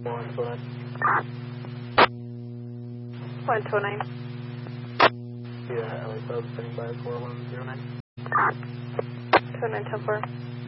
129. 129. Yeah, LA Sub, standing by 4109. 2910-4.